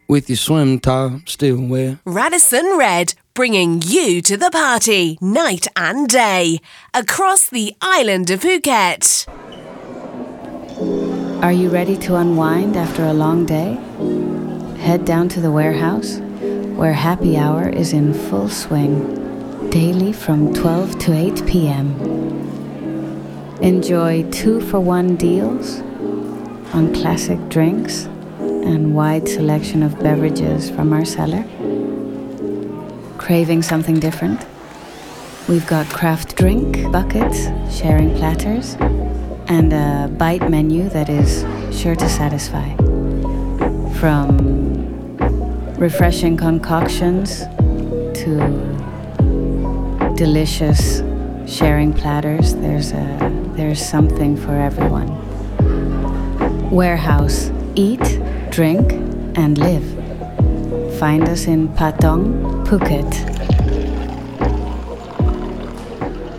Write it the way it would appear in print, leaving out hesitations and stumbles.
with your swim top still wet. Radisson Red, bringing you to the party night and day across the island of Phuket. Are you ready to unwind after a long day? Head down to the warehouse, where happy hour is in full swing, daily from 12 to 8 p.m. Enjoy 2-for-1 deals on classic drinks and wide selection of beverages from our cellar. Craving something different? We've got craft drink buckets, sharing platters, and a bite menu that is sure to satisfy. From refreshing concoctions to delicious sharing platters, there's something for everyone. Warehouse. Eat, drink, and live. Find us in Patong, Phuket.